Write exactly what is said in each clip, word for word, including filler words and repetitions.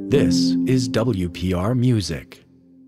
This is W P R Music.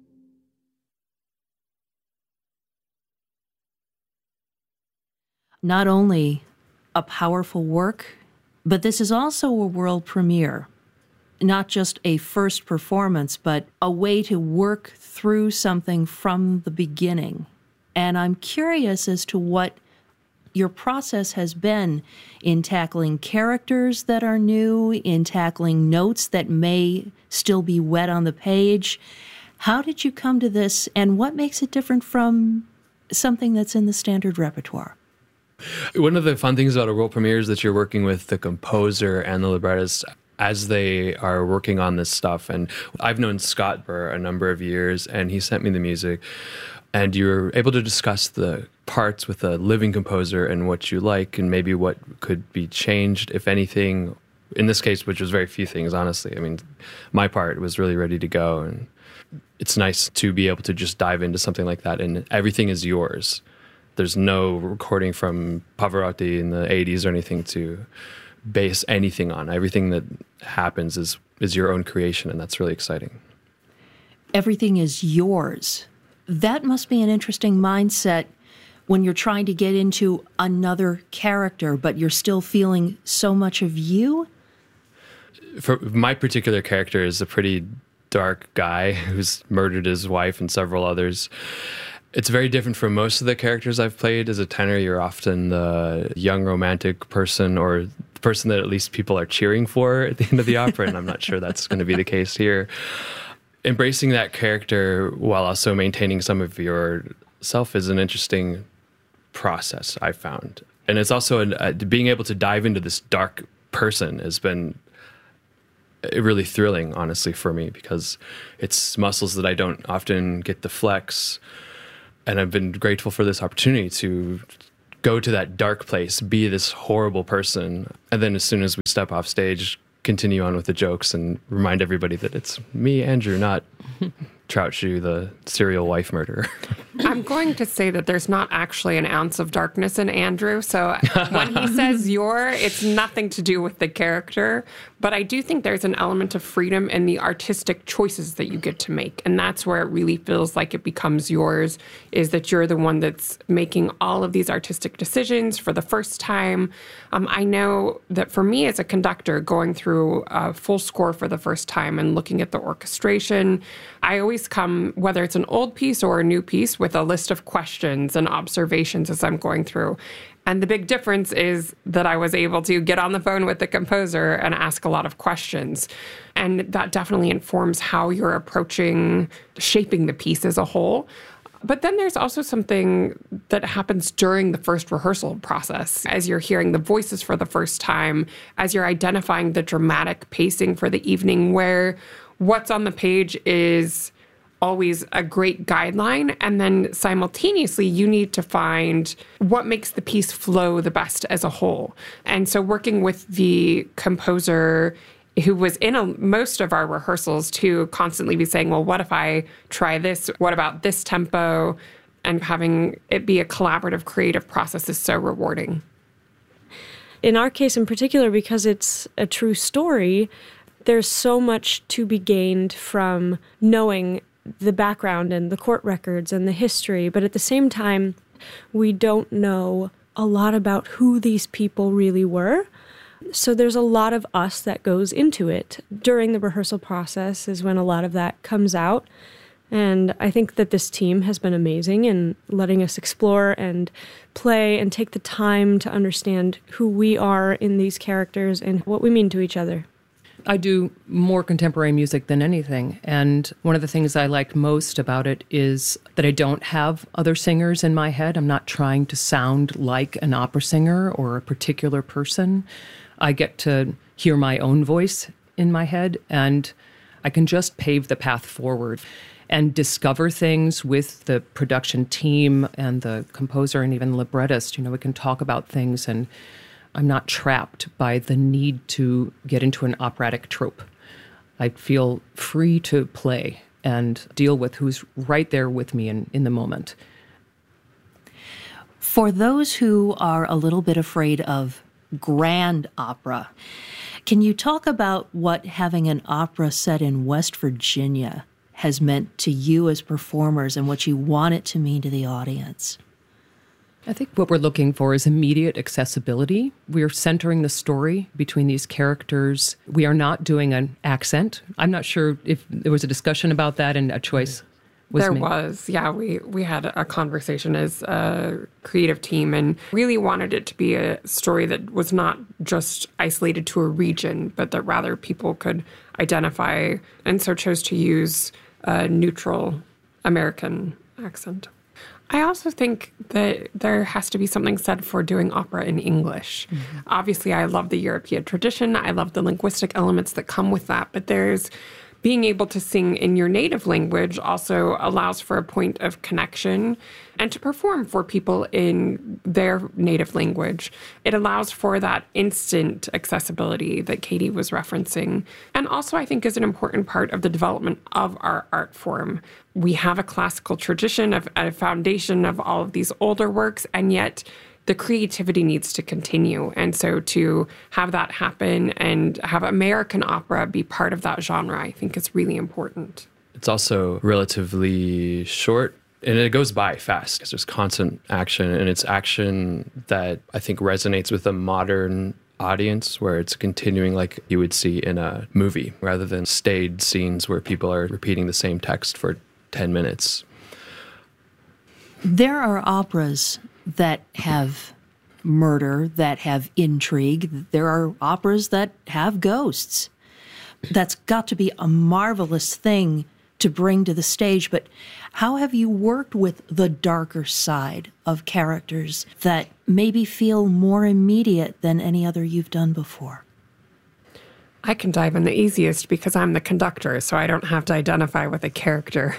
Not only a powerful work, but this is also a world premiere. Not just a first performance, but a way to work through something from the beginning. And I'm curious as to what your process has been in tackling characters that are new, in tackling notes that may still be wet on the page. How did you come to this, and what makes it different from something that's in the standard repertoire? One of the fun things about a world premiere is that you're working with the composer and the librettist as they are working on this stuff. And I've known Scott for a number of years, and he sent me the music. And you're able to discuss the parts with a living composer and what you like and maybe what could be changed, if anything. In this case, which was very few things, honestly. I mean, my part was really ready to go. And it's nice to be able to just dive into something like that, and everything is yours. There's no recording from Pavarotti in the eighties or anything to base anything on. Everything that happens is is your own creation, and that's really exciting. Everything is yours. That must be an interesting mindset when you're trying to get into another character, but you're still feeling so much of you. For my particular character is a pretty dark guy who's murdered his wife and several others. It's very different from most of the characters I've played. As a tenor, you're often the young romantic person, or the person that at least people are cheering for at the end of the opera, and I'm not sure that's going to be the case here. Embracing that character while also maintaining some of yourself is an interesting process, I found. And it's also an, uh, being able to dive into this dark person has been really thrilling, honestly, for me, because it's muscles that I don't often get to flex. And I've been grateful for this opportunity to go to that dark place, be this horrible person, and then as soon as we step off stage, continue on with the jokes and remind everybody that it's me, Andrew, not Trout Shoe, the serial wife murderer. I'm going to say that there's not actually an ounce of darkness in Andrew. So when he says you're, it's nothing to do with the character. But I do think there's an element of freedom in the artistic choices that you get to make. And that's where it really feels like it becomes yours, is that you're the one that's making all of these artistic decisions for the first time. Um, I know that for me as a conductor, going through a full score for the first time and looking at the orchestration, I always come, whether it's an old piece or a new piece, with a list of questions and observations as I'm going through. And the big difference is that I was able to get on the phone with the composer and ask a lot of questions. And that definitely informs how you're approaching shaping the piece as a whole. But then there's also something that happens during the first rehearsal process, as you're hearing the voices for the first time, as you're identifying the dramatic pacing for the evening, where what's on the page is always a great guideline, and then simultaneously you need to find what makes the piece flow the best as a whole. And so working with the composer who was in a, most of our rehearsals to constantly be saying, well, what if I try this? What about this tempo? And having it be a collaborative, creative process is so rewarding. In our case in particular, because it's a true story, there's so much to be gained from knowing the background and the court records and the history. But at the same time, we don't know a lot about who these people really were. So there's a lot of us that goes into it. During the rehearsal process is when a lot of that comes out. And I think that this team has been amazing in letting us explore and play and take the time to understand who we are in these characters and what we mean to each other. I do more contemporary music than anything, and one of the things I liked most about it is that I don't have other singers in my head. I'm not trying to sound like an opera singer or a particular person. I get to hear my own voice in my head, and I can just pave the path forward and discover things with the production team and the composer and even librettist. You know, we can talk about things, and I'm not trapped by the need to get into an operatic trope. I feel free to play and deal with who's right there with me in, in the moment. For those who are a little bit afraid of grand opera, Can you talk about what having an opera set in West Virginia has meant to you as performers and what you want it to mean to the audience? I think what we're looking for is immediate accessibility. We're centering the story between these characters. We are not doing an accent. I'm not sure if there was a discussion about that and a choice was there made. was. Yeah, we, we had a conversation as a creative team and really wanted it to be a story that was not just isolated to a region, but that rather people could identify, and so chose to use a neutral American accent. I also think that there has to be something said for doing opera in English. Mm-hmm. Obviously, I love the European tradition. I love the linguistic elements that come with that. But there's being able to sing in your native language also allows for a point of connection and to perform for people in their native language. It allows for that instant accessibility that Katie was referencing. And also, I think, is an important part of the development of our art form. We have a classical tradition of a foundation of all of these older works, and yet the creativity needs to continue. And so to have that happen and have American opera be part of that genre, I think is really important. It's also relatively short, and it goes by fast because there's constant action, and it's action that I think resonates with a modern audience where it's continuing like you would see in a movie rather than stayed scenes where people are repeating the same text for ten minutes. There are operas that have murder, that have intrigue. There are operas that have ghosts. That's got to be a marvelous thing to bring to the stage. But how have you worked with the darker side of characters that maybe feel more immediate than any other you've done before? I can dive in the easiest because I'm the conductor, so I don't have to identify with a character.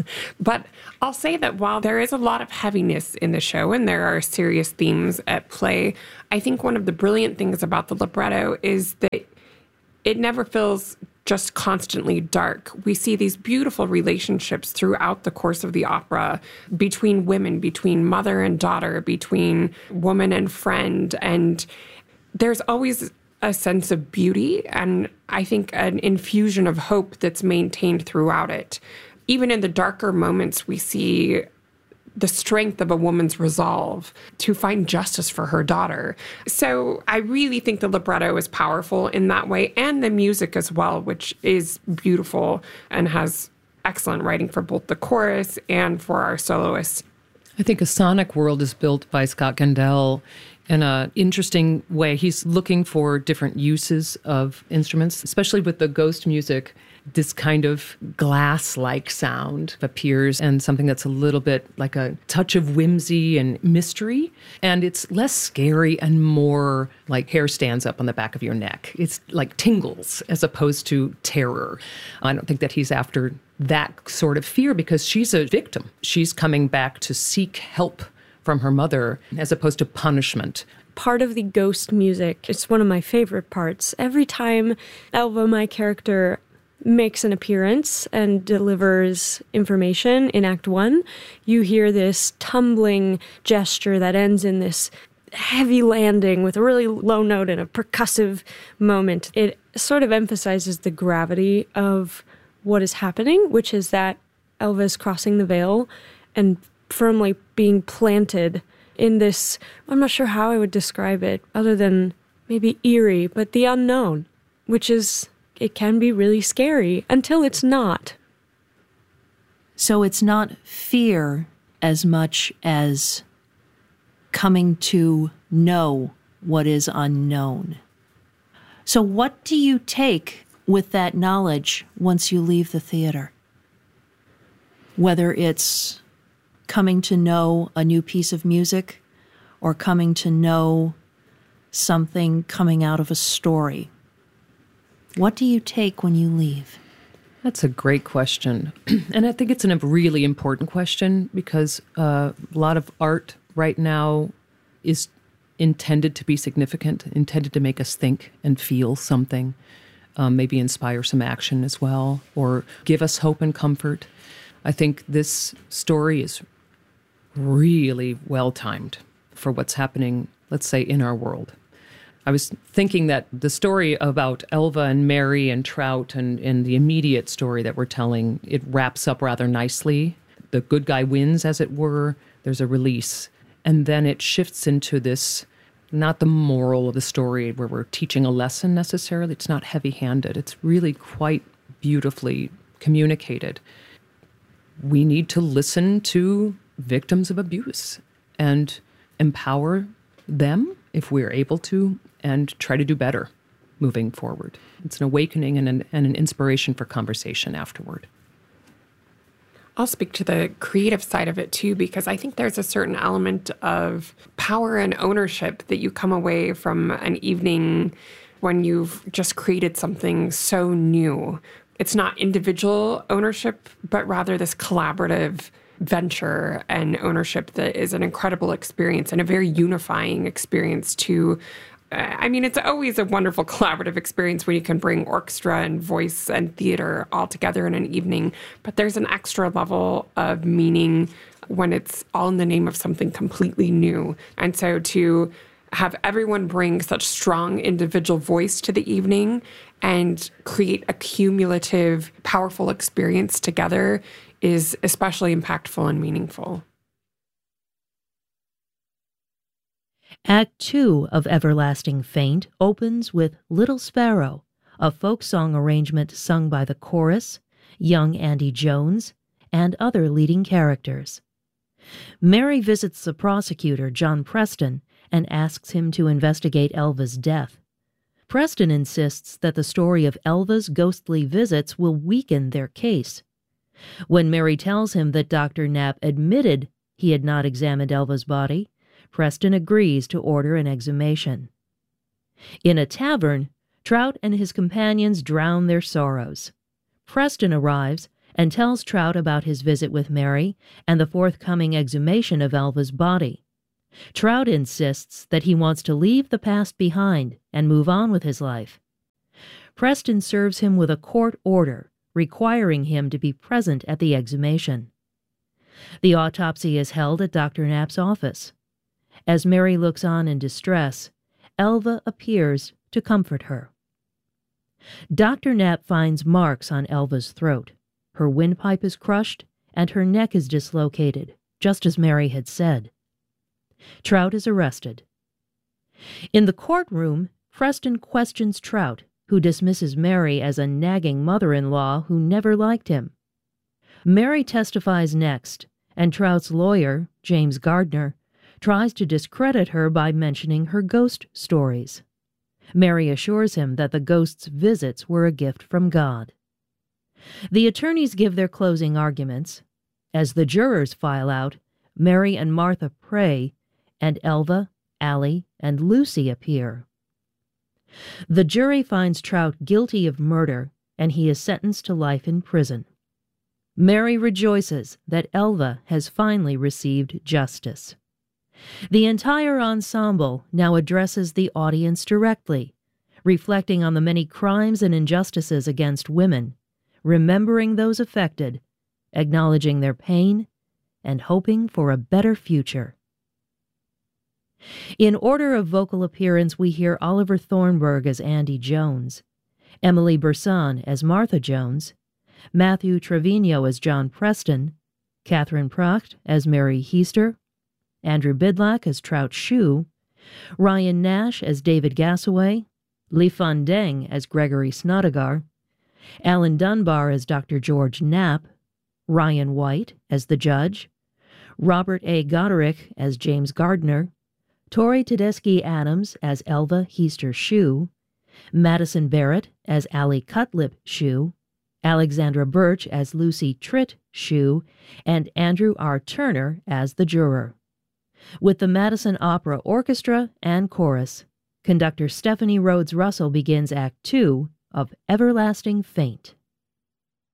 But I'll say that while there is a lot of heaviness in the show and there are serious themes at play, I think one of the brilliant things about the libretto is that it never feels just constantly dark. We see these beautiful relationships throughout the course of the opera between women, between mother and daughter, between woman and friend, and there's always a sense of beauty and I think an infusion of hope that's maintained throughout it. Even in the darker moments, we see the strength of a woman's resolve to find justice for her daughter. So I really think the libretto is powerful in that way, and the music as well, which is beautiful and has excellent writing for both the chorus and for our soloists. I think A Sonic World is built by Scott Gandel in an interesting way. He's looking for different uses of instruments, especially with the ghost music. This kind of glass-like sound appears, and something that's a little bit like a touch of whimsy and mystery. And it's less scary and more like hair stands up on the back of your neck. It's like tingles as opposed to terror. I don't think that he's after that sort of fear because she's a victim. She's coming back to seek help from her mother as opposed to punishment. Part of the ghost music, it's one of my favorite parts. Every time Elva, my character, makes an appearance and delivers information in Act One, you hear this tumbling gesture that ends in this heavy landing with a really low note and a percussive moment. It sort of emphasizes the gravity of what is happening, which is that Elva is crossing the veil and firmly being planted in this, I'm not sure how I would describe it, other than maybe eerie, but the unknown, which is, it can be really scary until it's not. So it's not fear as much as coming to know what is unknown. So what do you take with that knowledge once you leave the theater? Whether it's coming to know a new piece of music or coming to know something coming out of a story. What do you take when you leave? That's a great question. And I think it's a really important question because uh, a lot of art right now is intended to be significant, intended to make us think and feel something, um, maybe inspire some action as well, or give us hope and comfort. I think this story is really well-timed for what's happening, let's say, in our world. I was thinking that the story about Elva and Mary and Trout and, and the immediate story that we're telling, it wraps up rather nicely. The good guy wins, as it were. There's a release. And then it shifts into this, not the moral of the story where we're teaching a lesson necessarily. It's not heavy-handed. It's really quite beautifully communicated. We need to listen to victims of abuse and empower them if we're able to, and try to do better moving forward. It's an awakening and an, and an inspiration for conversation afterward. I'll speak to the creative side of it too, because I think there's a certain element of power and ownership that you come away from an evening when you've just created something so new. It's not individual ownership, but rather this collaborative venture and ownership that is an incredible experience and a very unifying experience to, uh, I mean, it's always a wonderful collaborative experience when you can bring orchestra and voice and theater all together in an evening, but there's an extra level of meaning when it's all in the name of something completely new. And so to have everyone bring such strong individual voice to the evening and create a cumulative, powerful experience together is especially impactful and meaningful. Act two of Everlasting Faint opens with Little Sparrow, a folk song arrangement sung by the chorus, young Andy Jones, and other leading characters. Mary visits the prosecutor, John Preston, and asks him to investigate Elva's death. Preston insists that the story of Elva's ghostly visits will weaken their case. When Mary tells him that Doctor Knapp admitted he had not examined Elva's body, Preston agrees to order an exhumation. In a tavern, Trout and his companions drown their sorrows. Preston arrives and tells Trout about his visit with Mary and the forthcoming exhumation of Elva's body. Trout insists that he wants to leave the past behind and move on with his life. Preston serves him with a court order requiring him to be present at the exhumation. The autopsy is held at Doctor Knapp's office. As Mary looks on in distress, Elva appears to comfort her. Doctor Knapp finds marks on Elva's throat. Her windpipe is crushed, and her neck is dislocated, just as Mary had said. Trout is arrested. In the courtroom, Preston questions Trout, who dismisses Mary as a nagging mother-in-law who never liked him. Mary testifies next, and Trout's lawyer, James Gardner, tries to discredit her by mentioning her ghost stories. Mary assures him that the ghost's visits were a gift from God. The attorneys give their closing arguments. As the jurors file out, Mary and Martha pray, and Elva, Allie, and Lucy appear. The jury finds Trout guilty of murder, and he is sentenced to life in prison. Mary rejoices that Elva has finally received justice. The entire ensemble now addresses the audience directly, reflecting on the many crimes and injustices against women, remembering those affected, acknowledging their pain, and hoping for a better future. In order of vocal appearance, we hear Oliver Thornburg as Andy Jones, Emily Berson as Martha Jones, Matthew Trevino as John Preston, Catherine Pracht as Mary Heister, Andrew Bidlack as Trout Shue, Ryan Nash as David Gassaway, Li Fan Deng as Gregory Snodagar, Alan Dunbar as Doctor George Knapp, Ryan White as the judge, Robert A. Goderick as James Gardner, Tori Tedeschi Adams as Elva Heister Shue, Madison Barrett as Allie Cutlip Shue, Alexandra Birch as Lucy Tritt Shue, and Andrew R. Turner as the juror. With the Madison Opera Orchestra and Chorus, conductor Stephanie Rhodes Russell begins Act Two of Everlasting Faint.